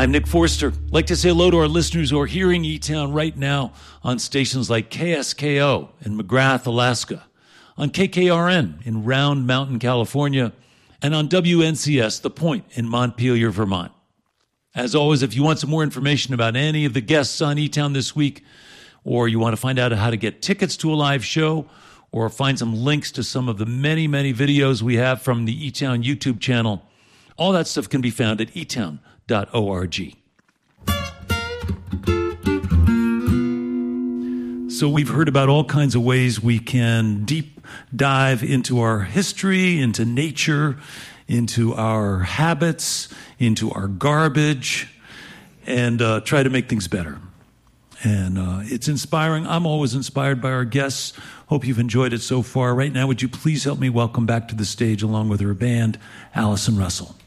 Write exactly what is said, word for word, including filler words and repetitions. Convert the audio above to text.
I'm Nick Forster. I'd like to say hello to our listeners who are hearing E-Town right now on stations like K S K O in McGrath, Alaska, on K K R N in Round Mountain, California, and on W N C S, The Point in Montpelier, Vermont. As always, if you want some more information about any of the guests on E-Town this week, or you want to find out how to get tickets to a live show, or find some links to some of the many, many videos we have from the E-Town YouTube channel, all that stuff can be found at e town dot org. So we've heard about all kinds of ways we can deep dive into our history, into nature, into our habits, into our garbage, and uh, try to make things better. And uh, it's inspiring. I'm always inspired by our guests. Hope you've enjoyed it so far. Right now, would you please help me welcome back to the stage, along with her band, Allison Russell.